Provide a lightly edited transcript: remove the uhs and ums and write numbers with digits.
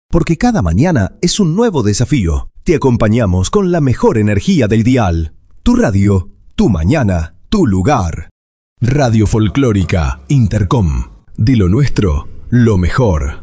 porque cada mañana es un nuevo desafío. Te acompañamos con la mejor energía del dial. Tu radio, tu mañana, tu lugar. Radio Folclórica Intercom. De lo nuestro, lo mejor.